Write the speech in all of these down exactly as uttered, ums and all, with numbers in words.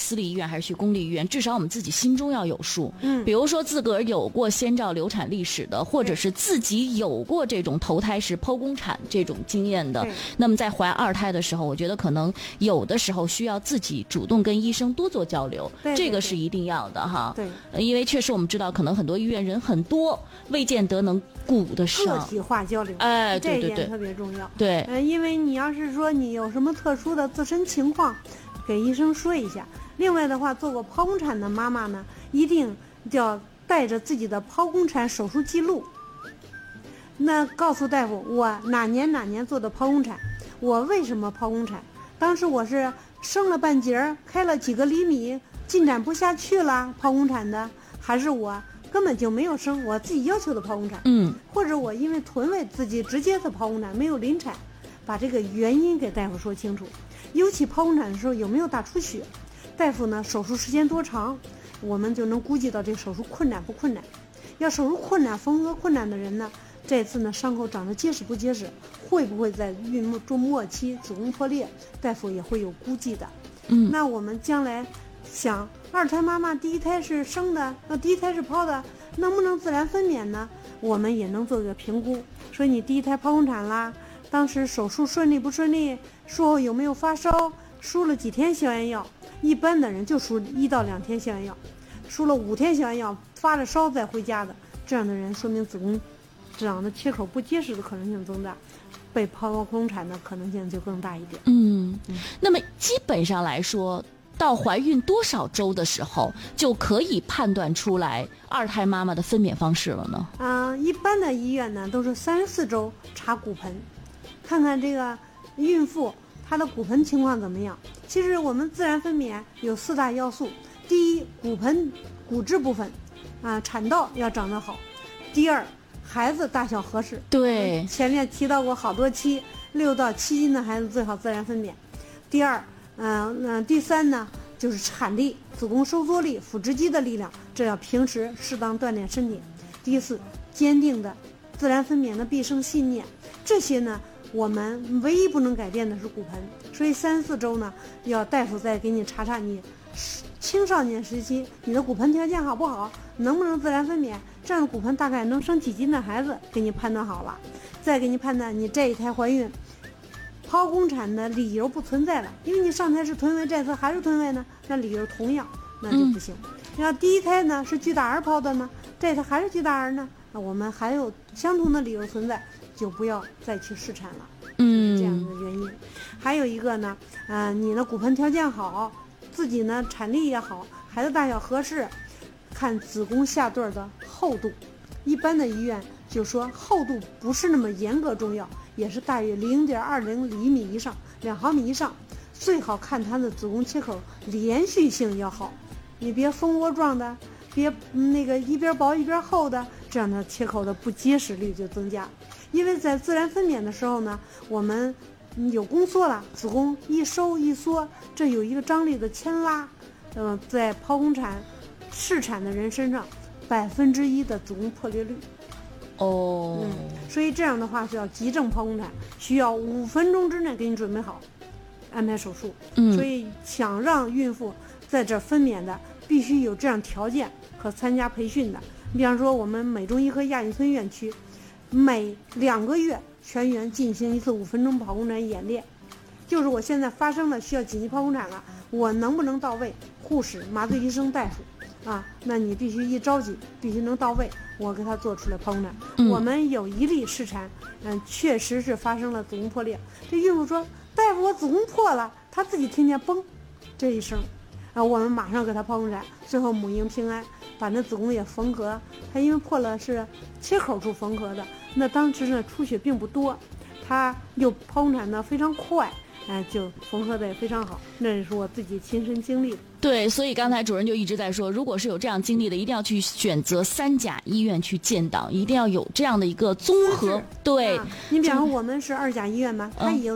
私立医院还是去公立医院，至少我们自己心中要有数。 嗯， 比如说自个儿有过先兆流产历史的，或者是自己有过这种头胎时剖宫产这种经验的，那么在怀二胎的时候，我觉得可能有的时候需要自己主动跟医生多做交流， 对对对， 这个是一定要的哈。 对， 因为确实我们知道，可能很多医院人很多，未见得能顾得上个体化交流， 哎，对对对， 这一点特别重要。 对， 呃，因为你要是说你有什么特殊的自身情况，给医生说一下。另外的话，做过剖宫产的妈妈呢，一定就要带着自己的剖宫产手术记录。那告诉大夫，我哪年哪年做的剖宫产，我为什么剖宫产？当时我是生了半截儿，开了几个厘米，进展不下去了，剖宫产的，还是我根本就没有生，我自己要求的剖宫产， 嗯， 或者我因为臀位自己直接的剖宫产，没有临产，把这个原因给大夫说清楚。尤其剖宫产的时候有没有大出血，大夫呢手术时间多长，我们就能估计到这个手术困难不困难。要手术困难、缝合困难的人呢，这次呢伤口长得结实不结实，会不会在孕中末期子宫破裂，大夫也会有估计的。 嗯， 那我们将来想，二胎妈妈第一胎是生的，那第一胎是剖的，能不能自然分娩呢？我们也能做个评估，说你第一胎剖宫产啦，当时手术顺利不顺利，术后有没有发烧，输了几天消炎药。一般的人就输一到两天消炎药，输了五天消炎药，发了烧再回家的，这样的人说明子宫长的切口不结实的可能性增大，被剖宫产的可能性就更大一点。 嗯，那么基本上来说，到怀孕多少周的时候就可以判断出来二胎妈妈的分娩方式了呢？ 啊、呃，一般的医院呢都是三十四周查骨盆，看看这个孕妇她的骨盆情况怎么样。其实我们自然分娩有四大要素：第一，骨盆骨质部分啊、呃，产道要长得好；第二，孩子大小合适。 对， 前面提到过好多期，六到七斤的孩子最好自然分娩。第二，嗯、呃、嗯、呃，第三呢就是产力、子宫收缩力、腹直肌的力量，这要平时适当锻炼身体。第四，坚定的自然分娩的毕生信念，这些呢我们唯一不能改变的是骨盆。所以三四周呢，要大夫再给你查查你青少年时期你的骨盆条件好不好，能不能自然分娩，这样的骨盆大概能生几斤的孩子给你判断好了，再给你判断你这一胎怀孕剖宫产的理由不存在了，因为你上胎是臀位，这次还是臀位呢，那理由同样那就不行。要、嗯、第一胎呢是巨大儿剖的呢，这胎还是巨大儿呢，那我们还有相同的理由存在，就不要再去试产了。 嗯， 这样的原因。还有一个呢，呃，你的骨盆条件好，自己呢产力也好，孩子大小合适，看子宫下段的厚度。一般的医院就说厚度不是那么严格重要，也是大约零点二零厘米以上，两毫米以上，最好看它的子宫切口连续性要好，你别蜂窝状的，别、嗯、那个一边薄一边厚的，这样的切口的不结实率就增加。因为在自然分娩的时候呢，我们有宫缩了，子宫一收一缩，这有一个张力的牵拉，呃，在剖宫产试产的人身上，百分之一的子宫破裂率。 哦， 嗯，所以这样的话是要急症剖宫产，需要五分钟之内给你准备好，安排手术。 嗯， 所以想让孕妇在这分娩的，必须有这样条件和参加培训的。比方说，我们美中医和亚运村院区。每两个月全员进行一次五分钟剖宫产演练，就是我现在发生了需要紧急剖宫产了，我能不能到位？护士、麻醉医生、大夫啊，那你必须一着急，必须能到位，我给他做出来剖宫产。嗯、我们有一例试产，嗯，确实是发生了子宫破裂。这孕妇说：“大夫，我子宫破了。”她自己听见嘣这一声，啊，我们马上给她剖宫产，最后母婴平安。把那子宫也缝合，它因为破了是切口处缝合的，那当时呢出血并不多，它又剖宫产的非常快，哎，就缝合的也非常好，那也是我自己亲身经历的。 对，所以刚才主任就一直在说，如果是有这样经历的，一定要去选择三甲医院去建档，一定要有这样的一个综合。对、 啊，你比方说我们是二甲医院嘛，它也有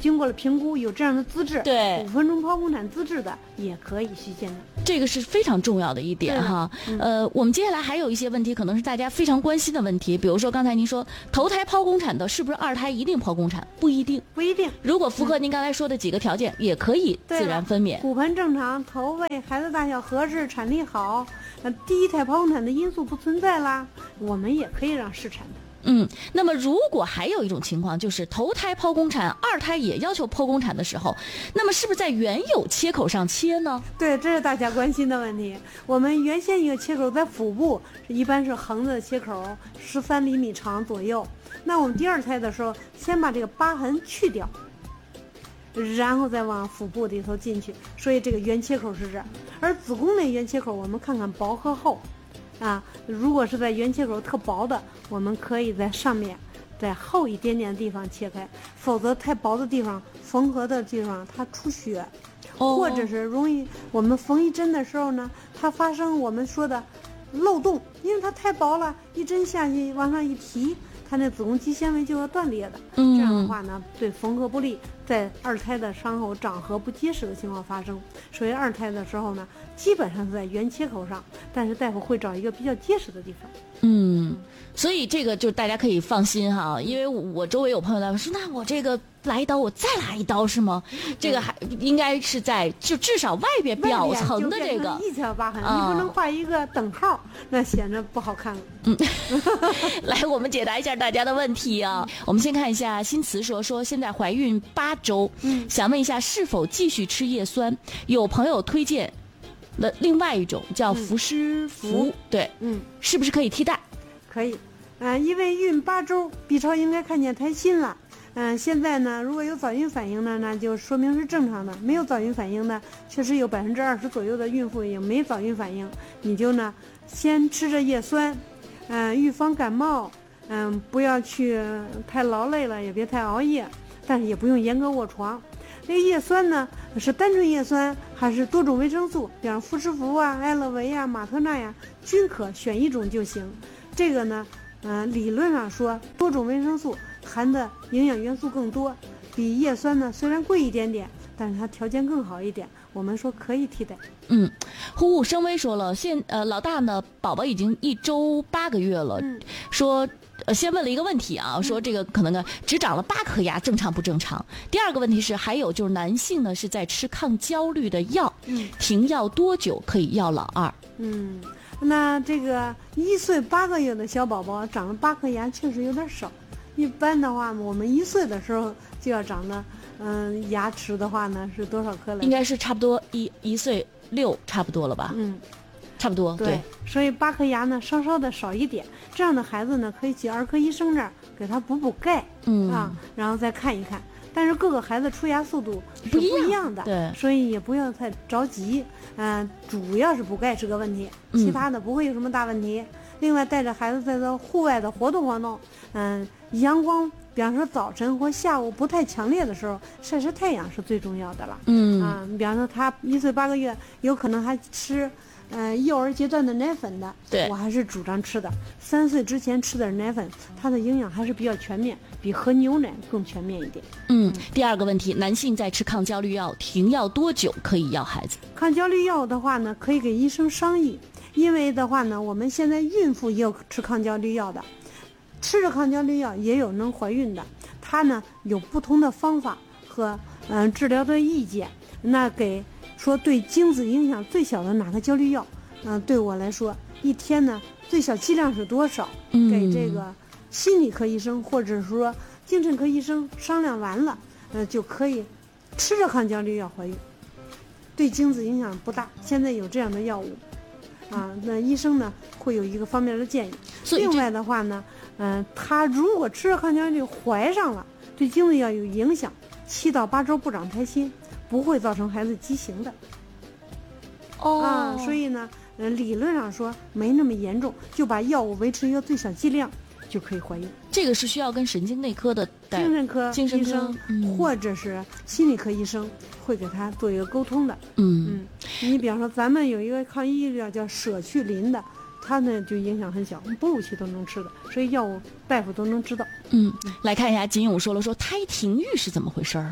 经过了评估，有这样的资质， 对， 五分钟剖宫产资质的也可以去见证。 这个是非常重要的一点哈。嗯、呃，我们接下来还有一些问题，可能是大家非常关心的问题，比如说刚才您说头胎剖宫产的，是不是二胎一定剖宫产？不一定， 不一定。 如果符合您刚才说的几个条件，嗯、也可以自然分娩。 骨盆正常，头位、孩子大小合适，产力好，呃，第一胎剖宫产的因素不存在啦，我们也可以让试产的。 嗯，那么如果还有一种情况，就是头胎剖宫产，二胎也要求剖宫产的时候，那么是不是在原有切口上切呢？ 对，这是大家关心的问题。我们原先一个切口在腹部，一般是横着的切口，十三厘米长左右。那我们第二胎的时候，先把这个疤痕去掉，然后再往腹部里头进去，所以这个原切口是这儿。而子宫内原切口，我们看看薄和厚。啊，如果是在原切口特薄的，我们可以在上面在厚一点点的地方切开，否则太薄的地方缝合的地方它出血，哦、或者是容易我们缝一针的时候呢，它发生我们说的漏洞，因为它太薄了，一针下去往上一提，它那子宫肌纤维就要断裂的，嗯、这样的话呢，对缝合不利，在二胎的伤口长合不结实的情况发生。所以二胎的时候呢，基本上是在原切口上，但是大夫会找一个比较结实的地方。 嗯，所以这个就大家可以放心哈，因为我周围有朋友来说，那我这个来一刀，我再来一刀是吗？嗯、这个还应该是在就至少外边表层的这个一条疤痕，嗯、你不能画一个等号，那显得不好看了。 嗯，来，我们解答一下大家的问题啊。我们先看一下新词说说现在怀孕八周，嗯，想问一下是否继续吃叶酸？有朋友推荐了另外一种叫福施福，嗯、对，嗯，是不是可以替代？ 可以，嗯、呃，因为孕八周，B 超应该看见胎心了。嗯、呃，现在呢，如果有早孕反应呢，那就说明是正常的；没有早孕反应呢，确实有百分之二十左右的孕妇也没早孕反应。你就呢，先吃着叶酸，嗯、呃，预防感冒，嗯、呃，不要去太劳累了，也别太熬夜，但是也不用严格卧床。这个叶酸呢，是单纯叶酸还是多种维生素，比方福施福啊、艾乐维啊、马特钠呀，均可选一种就行。这个呢，嗯、呃，理论上说，多种维生素含的营养元素更多，比叶酸呢虽然贵一点点，但是它条件更好一点，我们说可以替代。 嗯，呼呼声威说了，现呃老大呢，宝宝已经一周八个月了，嗯、说。呃，先问了一个问题啊，说这个可能呢只长了八颗牙，正常不正常？第二个问题是，还有就是男性呢是在吃抗焦虑的药，嗯，停药多久可以要老二？ 嗯，那这个一岁八个月的小宝宝长了八颗牙，确实有点少。一般的话，我们一岁的时候就要长的，嗯、呃，牙齿的话呢是多少颗来？ 应该是差不多一一岁六，差不多了吧？嗯。差不多对, 对，所以八颗牙呢稍稍的少一点，这样的孩子呢可以去儿科医生这儿给他补补钙，嗯啊，然后再看一看。但是各个孩子出牙速度是不一样的， 对， 所以也不要太着急。嗯、呃，主要是补钙是个问题，其他的不会有什么大问题。嗯、另外，带着孩子在这户外的活动活动，嗯、呃，阳光，比方说早晨或下午不太强烈的时候，晒晒太阳是最重要的了。嗯啊，比方说他一岁八个月，有可能还吃。呃，幼儿阶段的奶粉的， 对我还是主张吃的。三岁之前吃点奶粉，它的营养还是比较全面，比喝牛奶更全面一点。 嗯，第二个问题，男性在吃抗焦虑药，停药多久可以要孩子？ 抗焦虑药的话呢，可以给医生商议，因为的话呢，我们现在孕妇也有吃抗焦虑药的，吃着抗焦虑药也有能怀孕的，它呢有不同的方法和嗯、呃、治疗的意见，那给。说对精子影响最小的哪个焦虑药？嗯、呃，对我来说，一天呢最小剂量是多少？嗯、给这个心理科医生或者说精神科医生商量完了，呃，就可以吃着抗焦虑药怀孕，对精子影响不大。现在有这样的药物，啊，那医生呢会有一个方面的建议。另外的话呢，嗯、呃，他如果吃着抗焦虑怀上了，对精子要有影响，七到八周不长胎心。不会造成孩子畸形的，哦、啊，所以呢，呃，理论上说没那么严重，就把药物维持一个最小剂量就可以怀孕。 这个是需要跟神经内科的精神科精神医生、嗯、或者是心理科医生会给他做一个沟通的。嗯嗯，你比方说咱们有一个抗抑郁药叫舍去林的，它呢就影响很小，哺乳期都能吃的，所以药物大夫都能知道。 嗯，来看一下金勇说了说胎停育是怎么回事儿？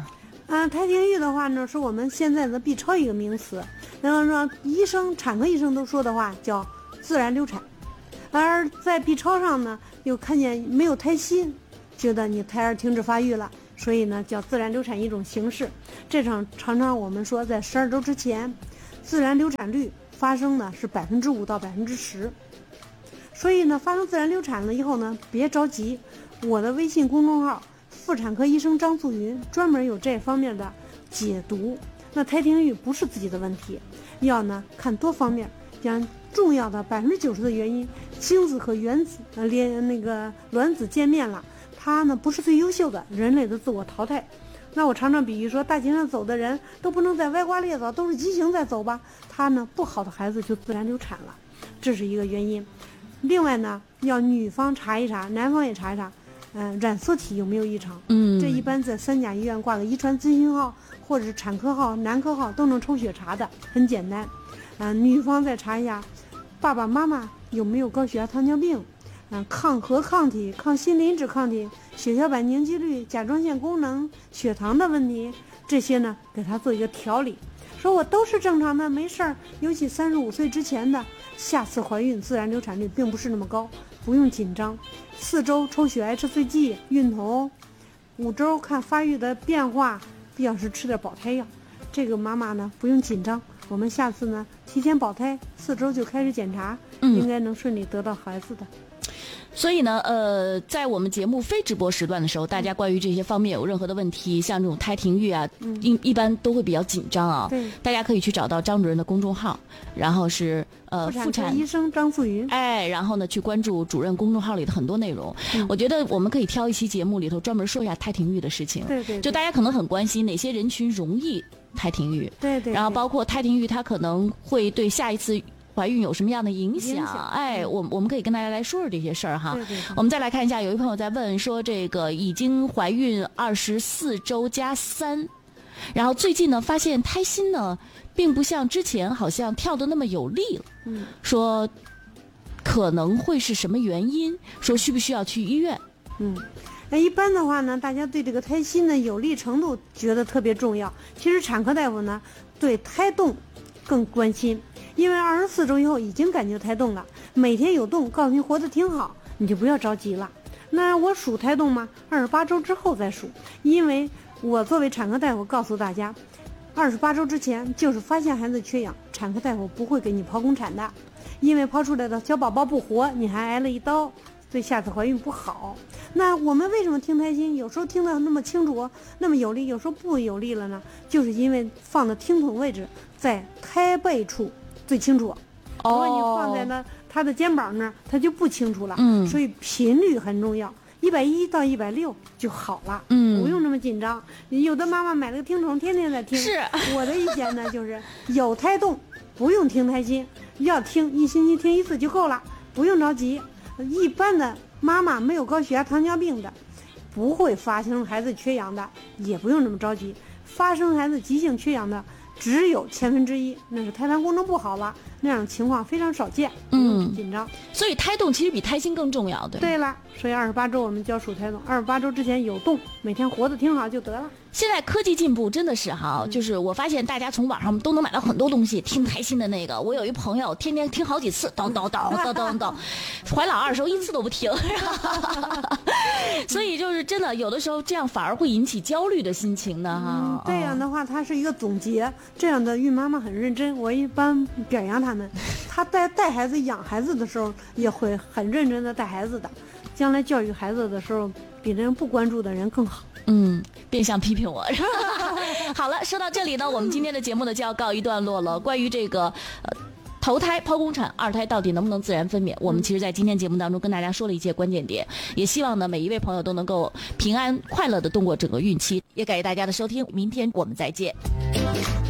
啊，胎停育的话呢，是我们现在的 B 超一个名词。然后说医生、产科医生都说的话叫自然流产，而在 B 超上呢，又看见没有胎心，觉得你胎儿停止发育了，所以呢叫自然流产一种形式。这场常常我们说在十二周之前，自然流产率发生呢是百分之五到百分之十。所以呢，发生自然流产了以后呢，别着急，我的微信公众号妇产科医生张素云专门有这方面的解读。那胎停育不是自己的问题，要呢看多方面，讲重要的百分之九十的原因，精子和原子呃连那个卵子见面了，它呢不是最优秀的，人类的自我淘汰。那我常常比喻说，大街上走的人都不能再歪瓜裂枣，都是畸形在走吧，他呢不好的孩子就自然流产了，这是一个原因。另外呢，要女方查一查，男方也查一查，嗯、呃，染色体有没有异常？嗯，这一般在三甲医院挂个遗传咨询号或者是产科号、男科号都能抽血查的，很简单。嗯、呃，女方再查一下，爸爸妈妈有没有高血压、糖尿病？嗯、呃，抗核抗体、抗心磷脂抗体、血小板凝集率、甲状腺功能、血糖的问题，这些呢给他做一个调理。说我都是正常的，没事儿。尤其三十五岁之前的，下次怀孕自然流产率并不是那么高，不用紧张。四周抽血 H C G 孕酮，五周看发育的变化，必要时吃点保胎药。这个妈妈呢不用紧张，我们下次呢提前保胎，四周就开始检查，嗯、应该能顺利得到孩子的。 所以呢，呃，在我们节目非直播时段的时候，大家关于这些方面有任何的问题，像这种胎停育啊，嗯、一一般都会比较紧张啊。 对， 大家可以去找到张主任的公众号，然后是呃妇产医生张素云， 哎，然后呢去关注主任公众号里的很多内容。嗯、我觉得我们可以挑一期节目里头专门说一下胎停育的事情。 对 对, 对， 就大家可能很关心哪些人群容易胎停育， 对 对, 对， 然后包括胎停育它可能会对下一次怀孕有什么样的影响？ 影响哎，我我们可以跟大家来说说这些事儿哈。 对对对， 我们再来看一下，有一朋友在问说，这个已经怀孕二十四周加三，然后最近呢发现胎心呢并不像之前好像跳得那么有力了，嗯，说可能会是什么原因？说需不需要去医院？ 嗯。那一般的话呢，大家对这个胎心的有力程度觉得特别重要。其实产科大夫呢，对胎动更关心，因为二十四周以后已经感觉胎动了，每天有动，告诉你活得挺好，你就不要着急了。那我数胎动吗？二十八周之后再数，因为我作为产科大夫告诉大家，二十八周之前就是发现孩子缺氧，产科大夫不会给你剖宫产的，因为剖出来的小宝宝不活，你还挨了一刀，对下次怀孕不好。那我们为什么听胎心有时候听得那么清楚那么有力，有时候不有力了呢？就是因为放的听筒位置在胎背处最清楚，如果你放在呢他的肩膀那儿，他就不清楚了。嗯，所以频率很重要，一百一到一百六就好了。嗯，不用那么紧张。有的妈妈买了个听筒，天天在听。 是， 我的意见呢就是有胎动不用听胎心，要听一星期听一次就够了，不用着急。一般的妈妈没有高血压、糖尿病的，不会发生孩子缺氧的，也不用这么着急。发生孩子急性缺氧的只有千分之一，那是胎盘功能不好了，那种情况非常少见，不用紧张。 所以胎动其实比胎心更重要，对。 对了，所以二十八周我们教数胎动，二十八周之前有动，每天活得挺好就得了。 现在科技进步真的是哈，就是我发现大家从网上都能买到很多东西，听胎心的那个，我有一朋友天天听好几次，叨叨叨叨叨叨，怀老二的时候一次都不听，所以就是真的有的时候这样反而会引起焦虑的心情的哈。 嗯、这样的话，它是一个总结，这样的孕妈妈很认真，我一般表扬他们。她带带孩子、养孩子的时候也会很认真的带孩子的，将来教育孩子的时候比人不关注的人更好。 嗯，变相批评我。好了，说到这里呢，我们今天的节目呢就要告一段落了。关于这个呃头胎、剖宫产、二胎到底能不能自然分娩，我们其实在今天节目当中跟大家说了一些关键点，也希望呢每一位朋友都能够平安快乐的度过整个孕期。也感谢大家的收听，明天我们再见。